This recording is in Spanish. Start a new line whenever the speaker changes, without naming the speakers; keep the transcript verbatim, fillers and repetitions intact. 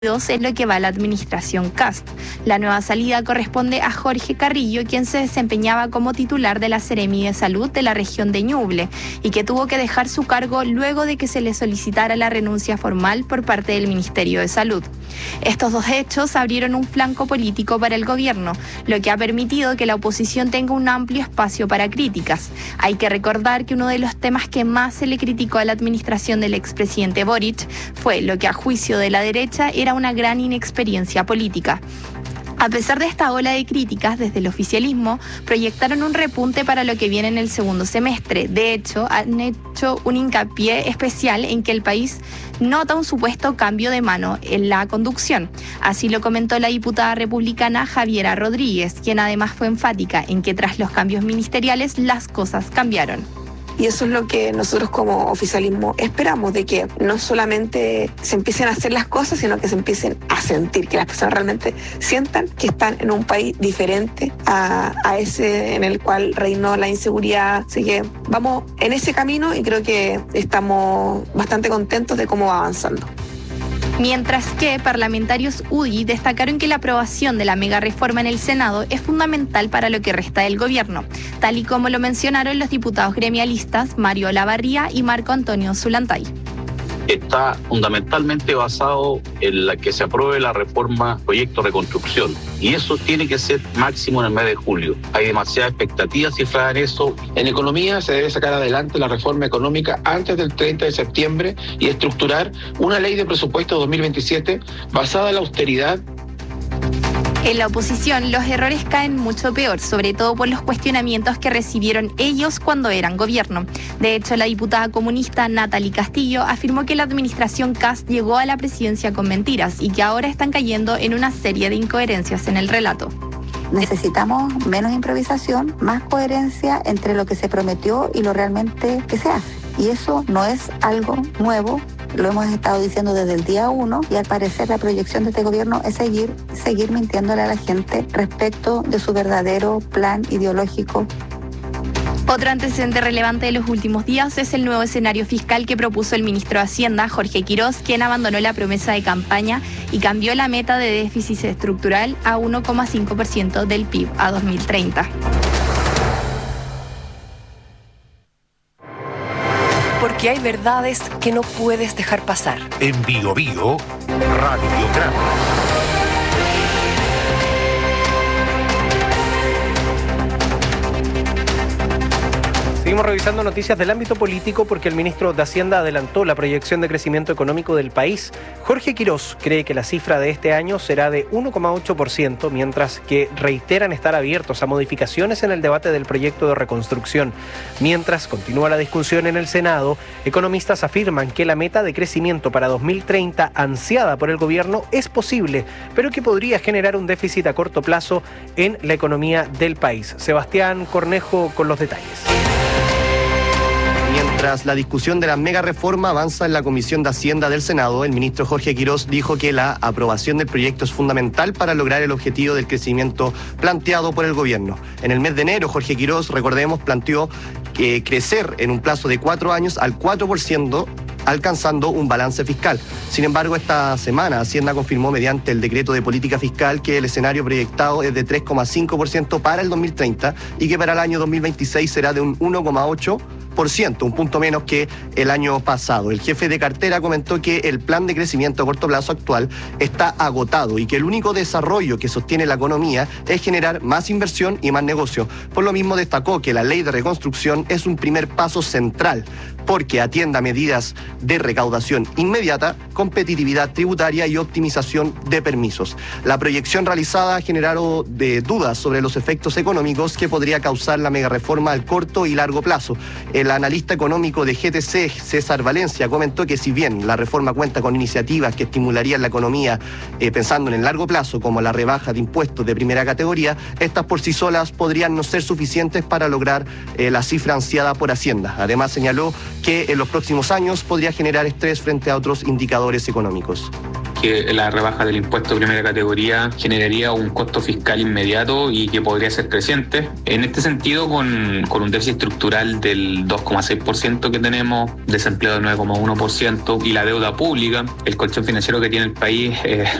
en lo que va a la administración Kast. La nueva salida corresponde a Jorge Carrillo, quien se desempeñaba como titular de la Seremi de Salud de la región de Ñuble y que tuvo que dejar su cargo luego de que se le solicitara la renuncia formal por parte del Ministerio de Salud. Estos dos hechos abrieron un flanco político para el gobierno, lo que ha permitido que la oposición tenga un amplio espacio para críticas. Hay que recordar que uno de los temas que más se le criticó a la administración del expresidente Boric fue lo que a juicio de la derecha era una gran inexperiencia política. A pesar de esta ola de críticas, desde el oficialismo proyectaron un repunte para lo que viene en el segundo semestre. De hecho, han hecho un hincapié especial en que el país nota un supuesto cambio de mano en la conducción. Así lo comentó la diputada republicana Javiera Rodríguez, quien además fue enfática en que tras los cambios ministeriales las cosas cambiaron.
Y eso es lo que nosotros como oficialismo esperamos, de que no solamente se empiecen a hacer las cosas, sino que se empiecen a sentir, que las personas realmente sientan que están en un país diferente a, a ese en el cual reinó la inseguridad. Así que vamos en ese camino y creo que estamos bastante contentos de cómo va avanzando.
Mientras que parlamentarios U D I destacaron que la aprobación de la mega reforma en el Senado es fundamental para lo que resta del gobierno, tal y como lo mencionaron los diputados gremialistas Mario Olavarría y Marco Antonio Zulantay.
Está fundamentalmente basado en la que se apruebe la reforma proyecto reconstrucción, y eso tiene que ser máximo en el mes de julio. Hay demasiada expectativa cifrada en eso.
En economía se debe sacar adelante la reforma económica antes del treinta de septiembre y estructurar una ley de presupuesto dos mil veintisiete basada en la austeridad.
En la oposición, los errores caen mucho peor, sobre todo por los cuestionamientos que recibieron ellos cuando eran gobierno. De hecho, la diputada comunista Natalie Castillo afirmó que la administración Kast llegó a la presidencia con mentiras y que ahora están cayendo en una serie de incoherencias en el relato.
Necesitamos menos improvisación, más coherencia entre lo que se prometió y lo realmente que se hace. Y eso no es algo nuevo. Lo hemos estado diciendo desde el día uno y al parecer la proyección de este gobierno es seguir, seguir mintiéndole a la gente respecto de su verdadero plan ideológico.
Otro antecedente relevante de los últimos días es el nuevo escenario fiscal que propuso el ministro de Hacienda, Jorge Quirós, quien abandonó la promesa de campaña y cambió la meta de déficit estructural a uno coma cinco por ciento del P I B a dos mil treinta.
Porque hay verdades que no puedes dejar pasar.
En Bio Bio, Radiograma.
Seguimos revisando noticias del ámbito político porque el ministro de Hacienda adelantó la proyección de crecimiento económico del país. Jorge Quirós cree que la cifra de este año será de uno coma ocho por ciento, mientras que reiteran estar abiertos a modificaciones en el debate del proyecto de reconstrucción. Mientras continúa la discusión en el Senado, economistas afirman que la meta de crecimiento para dos mil treinta, ansiada por el gobierno, es posible, pero que podría generar un déficit a corto plazo en la economía del país. Sebastián Cornejo con los detalles.
Mientras la discusión de la mega reforma avanza en la Comisión de Hacienda del Senado, el ministro Jorge Quirós dijo que la aprobación del proyecto es fundamental para lograr el objetivo del crecimiento planteado por el gobierno. En el mes de enero, Jorge Quirós, recordemos, planteó que crecer en un plazo de cuatro años al cuatro por ciento, alcanzando un balance fiscal. Sin embargo, esta semana Hacienda confirmó mediante el decreto de política fiscal que el escenario proyectado es de tres coma cinco por ciento para el dos mil treinta y que para el año dos mil veintiséis será de un uno coma ocho por ciento. Por ciento, un punto menos que el año pasado. El jefe de cartera comentó que el plan de crecimiento a corto plazo actual está agotado y que el único desarrollo que sostiene la economía es generar más inversión y más negocio. Por lo mismo destacó que la ley de reconstrucción es un primer paso central porque atienda medidas de recaudación inmediata, competitividad tributaria y optimización de permisos. La proyección realizada ha generado de dudas sobre los efectos económicos que podría causar la megareforma al corto y largo plazo. El analista económico de G T C, César Valencia, comentó que si bien la reforma cuenta con iniciativas que estimularían la economía eh, pensando en el largo plazo, como la rebaja de impuestos de primera categoría, estas por sí solas podrían no ser suficientes para lograr eh, la cifra ansiada por Hacienda. Además, señaló que en los próximos años podría generar estrés frente a otros indicadores económicos.
que la rebaja del impuesto de primera categoría generaría un costo fiscal inmediato y que podría ser creciente. En este sentido, con, con un déficit estructural del dos coma seis por ciento que tenemos, desempleo del nueve coma uno por ciento y la deuda pública, el colchón financiero que tiene el país es